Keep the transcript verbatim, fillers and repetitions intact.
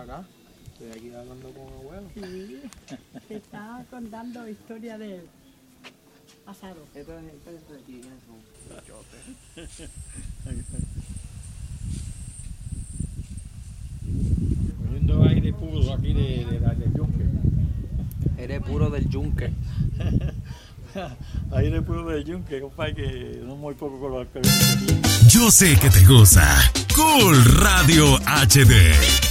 acá. Estoy aquí hablando con abuelo. Sí, te estaba contando historia del pasado. Esto es esto de aquí, eso. Cogiendo aire puro aquí de, de, de, del yunque. Eres puro del yunque. Aire puro del yunque, compadre, que no muy poco con los que. Yo sé que te gusta. Cool Radio H D.